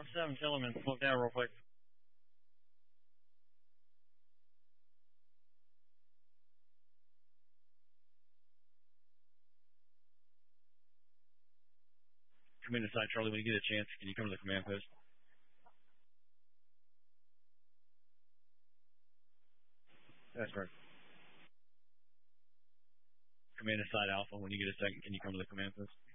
Alpha 7, Tillman, slow down real quick. Come in inside, Charlie, when you get a chance. Can you come to the command post? That's right. Command inside Alpha, when you get a second, can you come to the command post?